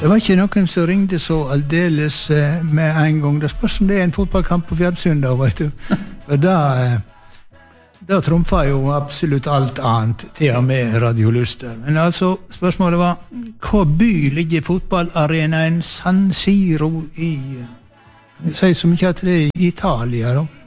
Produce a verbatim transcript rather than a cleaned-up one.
Det var ikke noen som ringte så aldeles eh, med en gang. Det spørs om det er en fotballkamp på Fjerdsund da, vet du. Og da, eh, da trumfer jo absolutt alt annet, til og med radioluster. Men altså, spørsmålet var, hva by ligger fotballarenaen San Siro i? Jeg sier så mye at det er i Italia da.